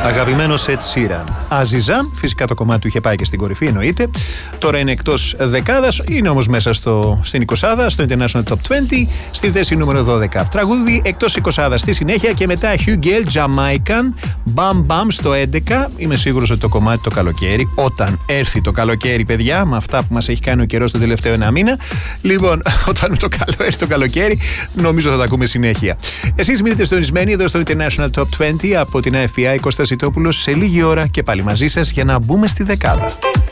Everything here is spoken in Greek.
Αγαπημένος Ed Sheeran. Αζιζά, φυσικά το κομμάτι του είχε πάει και στην κορυφή, εννοείται. Τώρα είναι εκτός δεκάδας, είναι όμως μέσα στην 20, στο International Top 20, στη θέση νούμερο 12. Τραγούδι εκτός 20 στη συνέχεια και μετά Hugh Gale, Jamaican, Bam Bam στο 11. Είμαι σίγουρος ότι το κομμάτι το καλοκαίρι, όταν έρθει το καλοκαίρι, παιδιά, με αυτά που μας έχει κάνει ο καιρός τον τελευταίο ένα μήνα. Λοιπόν, όταν έρθει το καλοκαίρι, νομίζω θα τα ακούμε συνέχεια. Εσείς μείνετε συντονισμένοι εδώ στο International Top 20 από την AFPI. Κώστας Ιτόπουλος σε λίγη ώρα και πάλι μαζί σας για να μπούμε στη δεκάδα.